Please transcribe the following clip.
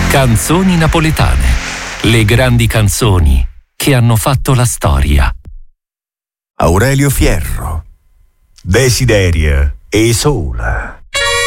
Canzoni napoletane. Le grandi canzoni che hanno fatto la storia. Aurelio Fierro. Desideria e sola.